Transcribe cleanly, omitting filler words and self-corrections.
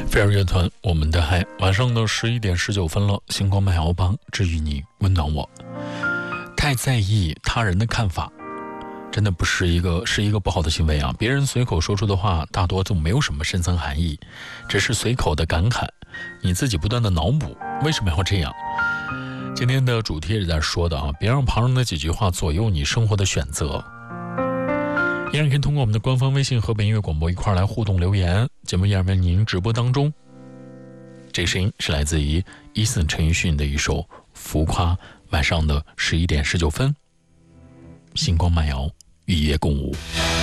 飞儿乐团，我们的爱。晚上的11:19了，星光漫摇帮治愈你，温暖我。太在意他人的看法，真的不是一个不好的行为啊！别人随口说出的话，大多都没有什么深层含义，只是随口的感慨，你自己不断的脑补，为什么要这样？今天的主题也在说的啊，别让旁人的几句话左右你生活的选择。依然可以通过我们的官方微信和本音乐广播一块来互动留言，节目依然为您直播当中。这个声音是来自于Eason陈奕迅的一首《浮夸》，晚上的11:19，星光漫摇，与夜共舞。